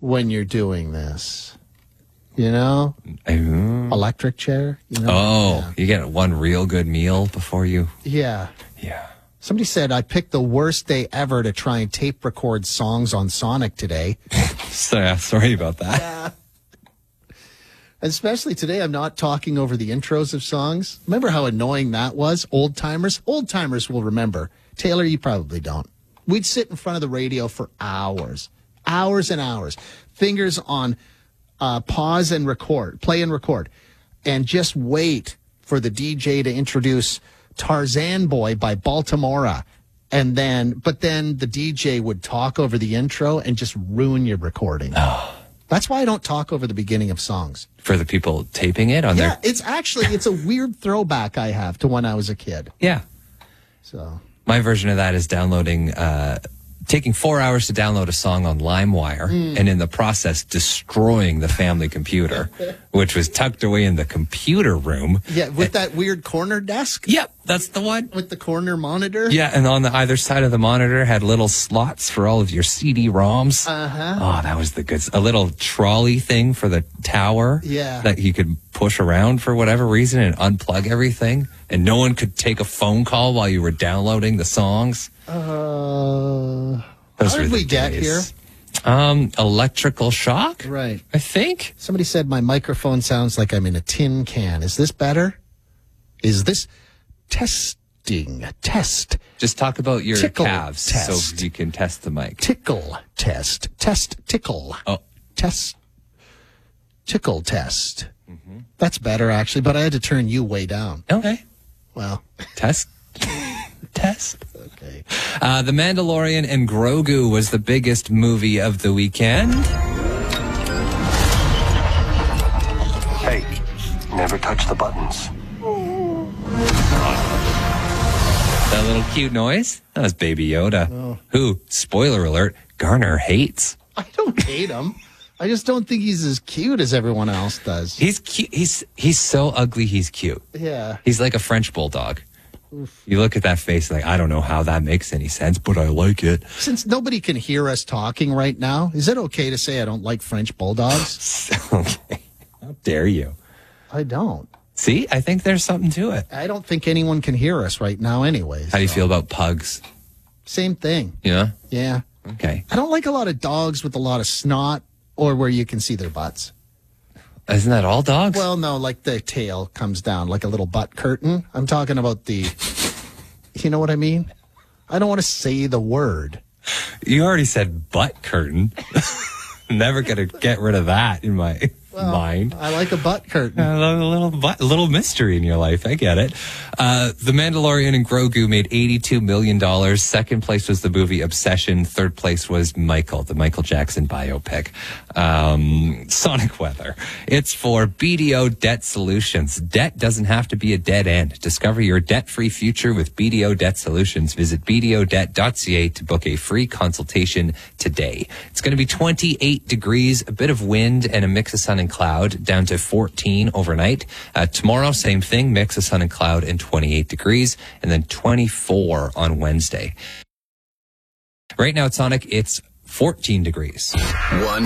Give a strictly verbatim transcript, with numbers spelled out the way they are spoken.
when you're doing this. You know? Mm. Electric chair. You know? Oh, yeah. You get one real good meal before you... Yeah. Yeah. Somebody said, I picked the worst day ever to try and tape record songs on Sonic today. so, yeah, sorry about that. Yeah. Especially today, I'm not talking over the intros of songs. Remember how annoying that was? Old timers? Old timers will remember. Taylor, you probably don't. We'd sit in front of the radio for hours. Hours and hours. Fingers on uh, pause and record, play and record. And just wait for the D J to introduce Tarzan Boy by Baltimora. And then, but then the D J would talk over the intro and just ruin your recording. Oh. That's why I don't talk over the beginning of songs. For the people taping it on yeah, their... it's actually, it's a weird throwback I have to when I was a kid. Yeah. So my version of that is downloading, uh, taking four hours to download a song on LimeWire, mm. and in the process destroying the family computer, which was tucked away in the computer room. Yeah, with and, that weird corner desk? Yep, that's the one. With the corner monitor? Yeah, and on the either side of the monitor had little slots for all of your C D ROMs. Uh-huh. Oh, that was the good... A little trolley thing for the tower. Yeah. That you could push around for whatever reason and unplug everything. And no one could take a phone call while you were downloading the songs. Uh, Those how did we get here? Um, electrical shock? Right. I think. Somebody said my microphone sounds like I'm in a tin can. Is this better? Is this testing? Test. Just talk about your tickle calves test. so you can test the mic. Tickle test. Test tickle. Oh. Test. Tickle test. Mm-hmm. That's better, actually, but I had to turn you way down. Okay. Well. Test. Test. Okay. Uh, the Mandalorian and Grogu was the biggest movie of the weekend. Hey, never touch the buttons. That little cute noise? That was Baby Yoda. Oh. Who, spoiler alert, Garner hates. I don't hate him. I just don't think he's as cute as everyone else does. He's cute. He's he's so ugly. He's cute. Yeah. He's like a French bulldog. Oof. You look at that face like, I don't know how that makes any sense, but I like it. Since nobody can hear us talking right now, is it okay to say I don't like French bulldogs? Okay. How dare you? I don't. See, I think there's something to it. I don't think anyone can hear us right now anyways. How do you so. feel about pugs? Same thing. Yeah? Yeah. Okay. I don't like a lot of dogs with a lot of snot or where you can see their butts. Isn't that all dogs? Well, no, like the tail comes down like a little butt curtain. I'm talking about the, you know what I mean? I don't want to say the word. You already said butt curtain. Never going to get rid of that in my well, mind. I like a butt curtain. I love a little, butt, a little mystery in your life. I get it. Uh, the Mandalorian and Grogu made eighty-two million dollars. Second place was the movie Obsession. Third place was Michael, the Michael Jackson biopic. Um, Sonic weather. It's for B D O Debt Solutions. Debt doesn't have to be a dead end. Discover your debt-free future with B D O Debt Solutions. Visit b d o debt dot c a to book a free consultation today. It's going to be twenty-eight degrees, a bit of wind, and a mix of sun and cloud, down to fourteen overnight. Uh, tomorrow, same thing, mix of sun and cloud and twenty-eight degrees, and then twenty-four on Wednesday. Right now at Sonic, it's fourteen degrees. One.